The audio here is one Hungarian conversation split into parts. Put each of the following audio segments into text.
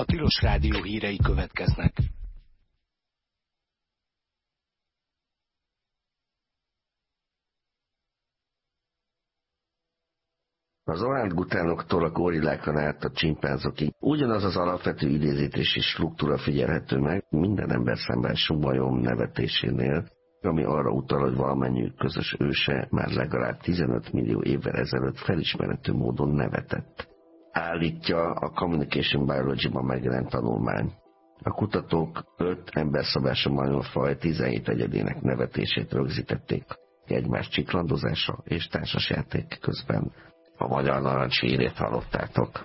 A Tilos Rádió hírei következnek. Az orángutánoktól a gorillákon át a csimpánzokig ugyanaz az alapvető idézítési struktúra figyelhető meg minden ember szemben majom nevetésénél, ami arra utal, hogy valamennyiük közös őse már legalább 15 millió évvel ezelőtt felismerhető módon nevetett. Állítja a Communication Biology-ban megjelent tanulmány. A kutatók 5 emberszabású majomfaj 17 egyedének nevetését rögzítették egymás csiklandozása és társasjáték közben. A magyar narancs hírét hallottátok.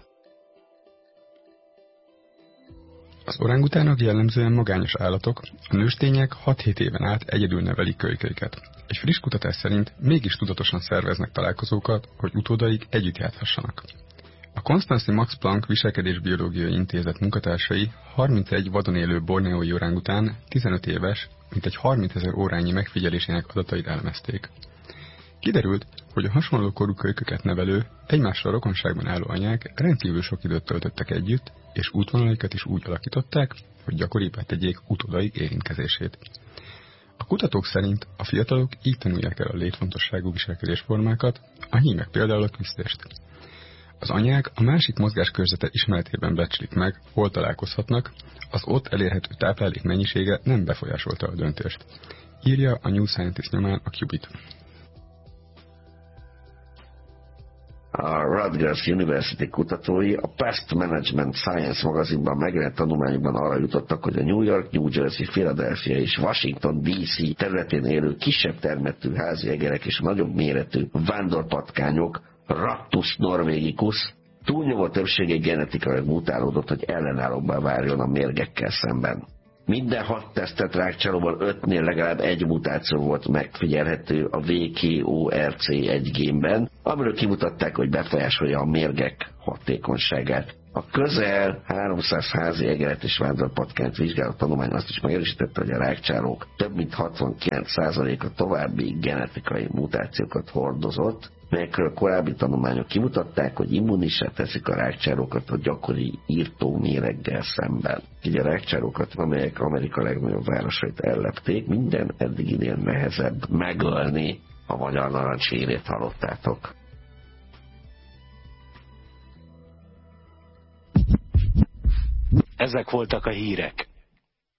Az orangutánok jellemzően magányos állatok, a nőstények 6-7 éven át egyedül nevelik kölykeiket. Egy friss kutatás szerint mégis tudatosan szerveznek találkozókat, hogy utódaik együtt játszhassanak. A Konstanzi Max Planck Viselkedésbiológiai Intézet munkatársai 31 vadon élő borneói orangután 15 éves, mintegy 30 000 órányi megfigyelésének adatait elemezték. Kiderült, hogy a hasonló korú kölyköket nevelő, egymással rokonságban álló anyák rendkívül sok időt töltöttek együtt, és útvonalaikat is úgy alakították, hogy gyakoribbá tegyék utódaik érintkezését. A kutatók szerint a fiatalok így tanulják el a létfontosságú viselkedésformákat, a hímek például a küsztést. Az anyák a másik mozgáskörzete ismeretében becslik meg, hol találkozhatnak, az ott elérhető táplálék mennyisége nem befolyásolta a döntést. Írja a New Scientist nyomán a Qubit. A Rutgers University kutatói a Pest Management Science magazinban megjelent tanulmányokban arra jutottak, hogy a New York, New Jersey, Philadelphia és Washington DC területén élő kisebb termetű házi egerek és nagyobb méretű vándorpatkányok, Rattus norvegicus, túlnyomó többsége genetikailag mutálódott, hogy ellenállóbbá váljon a mérgekkel szemben. Minden 6 tesztelt rákcsálóban 5-nél legalább egy mutáció volt megfigyelhető a VKORC1 génben, amiről kimutatták, hogy befolyásolja a mérgek hatékonyságát. A közel 300 házi egeret és vándorpatkányt vizsgáló tanulmány azt is megerősítette, hogy a rákcsálók több mint 69%-a további genetikai mutációkat hordozott, melyekről a korábbi tanulmányok kimutatták, hogy immunissá teszik a rákcsálókat a gyakori írtó méreggel szemben. Így a rákcsálókat, amelyek Amerika legnagyobb városait ellepték, minden eddiginél nehezebb megölni. A magyar narancs hírét hallottátok. Ezek voltak a hírek.